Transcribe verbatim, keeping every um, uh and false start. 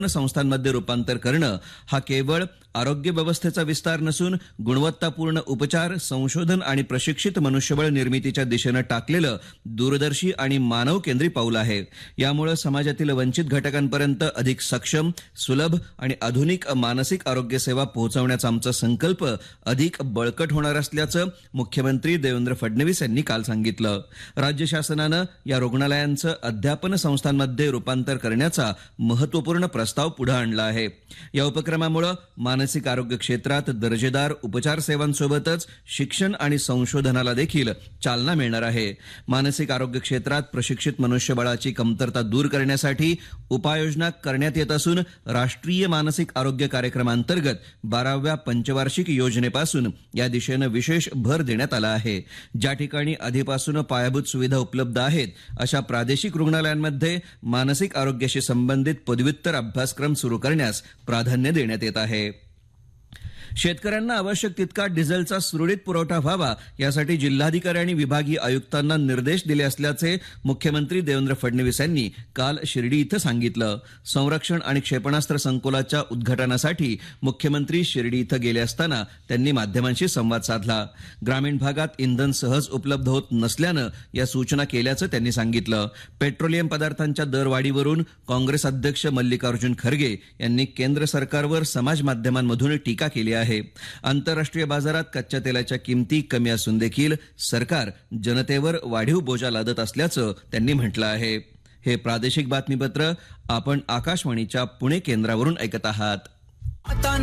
संस्थांमध्ये रूपांतर करणं हा केवळ आरोग्य व्यवस्थेचा विस्तार नसून गुणवत्तापूर्ण उपचार, संशोधन आणि प्रशिक्षित मनुष्यबळ निर्मितीच्या दिशेनं टाकलेलं दूरदर्शी आणि मानवकेंद्री पाऊल आहे. यामुळे समाजातील वंचित घटकांपर्यंत अधिक सक्षम, सुलभ आणि आधुनिक मानसिक आरोग्य सेवा पोहोचवण्याचा आमचा संकल्प अधिक बळकट होणार असल्याचं मुख्यमंत्री देवेंद्र फडणवीस यांनी काल सांगितलं. राज्य शासनानं या रुग्णालयांचं अध्यापन संस्थांमध्ये रूपांतर करण्याचा महत्त्वपूर्ण प्रस्ताव पुढे आणला आहे. या उपक्रमामुळे मानसिक आरोग्य क्षेत्रात दर्जेदार उपचार सेवांसोबतच शिक्षण आणि संशोधनाला देखील चालना मिळणार आहे. मानसिक आरोग्य क्षेत्रात प्रशिक्षित मनुष्यबळाची कमतरता दूर करण्यासाठी उपाययोजना करण्यात येत असून राष्ट्रीय मानसिक आरोग्य कार्यक्रमांतर्गत बाराव्या पंचवार्षिक योजनेपासून या दिशेनं विशेष भर देण्यात आला आहे. ज्या ठिकाणी आधीपासून पायाभूत सुविधा उपलब्ध आहेत अशा प्रादेशिक रुग्णालयांमध्ये मानसिक आरोग्याशी संबंधित पदव्युत्तर अभ्यासक्रम सुरू करण्यास प्राधान्य देण्यात येत आहे. शेतकऱ्यांना आवश्यक तितका डिझेलचा सुरळीत पुरवठा व्हावा यासाठी जिल्हाधिकारी आणि विभागीय आयुक्तांना निर्देश दिले असल्याचे मुख्यमंत्री देवेंद्र फडणवीस यांनी काल शिर्डी इथं सांगितलं. संरक्षण आणि क्षेपणास्त्र संकुलाच्या उद्घाटनासाठी मुख्यमंत्री शिर्डी इथं गेले असताना त्यांनी माध्यमांशी संवाद साधला. ग्रामीण भागात इंधन सहज उपलब्ध होत नसल्यानं या सूचना केल्याचं त्यांनी सांगितलं. पेट्रोलियम पदार्थांच्या दरवाढीवरून काँग्रेस अध्यक्ष मल्लिकार्जुन खरगे यांनी केंद्र सरकारवर समाज माध्यमांमधून टीका केली आहे. आंतरराष्ट्रीय बाजारात कच्च्या तेलाच्या किमती कमी असून देखील सरकार जनतेवर वाढीव बोजा लादत असल्याचं त्यांनी म्हटलं आहे. हे प्रादेशिक बातमीपत्र आपण आकाशवाणीच्या पुणे केंद्रावरून ऐकत आहात.